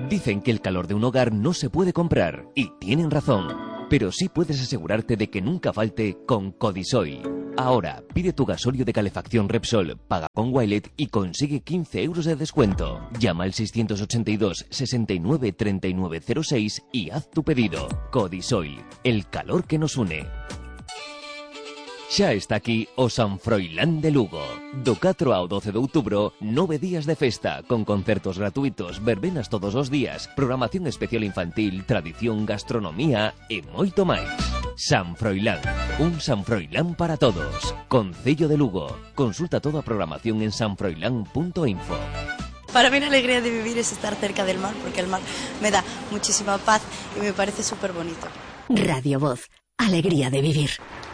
Dicen que el calor de un hogar no se puede comprar, y tienen razón. Pero sí puedes asegurarte de que nunca falte con Codisoil. Ahora, pide tu gasóleo de calefacción Repsol, paga con Wilet y consigue 15 euros de descuento. Llama al 682 69 39 06 y haz tu pedido. Codisoil, el calor que nos une. Xa está aquí o San Froilán de Lugo. Do 4 ao 12 de outubro, 9 días de festa, con concertos gratuitos, verbenas todos os días, programación especial infantil, tradición, gastronomía e moito máis. San Froilán, un San Froilán para todos. Concello de Lugo. Consulta toda a programación en sanfroilán.info. Para mí la alegría de vivir es estar cerca del mar, porque el mar me da muchísima paz y me parece súper bonito. Radio Voz, alegría de vivir.